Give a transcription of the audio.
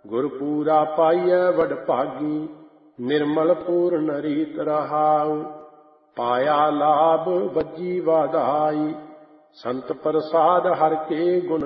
ਗੁਰ ਪੂਰਾ ਪਾਈਐ ਵਡ ਭਾਗੀ, ਨਿਰਮਲ ਪੂਰਨ ਰੀਤ ਰਹਾਉ। ਪਾਇਆ ਲਾਭ ਵੱਜੀ ਵਾਧਾਈ, ਸੰਤ ਪ੍ਰਸਾਦ ਹਰਿ ਕੇ ਗੁਣ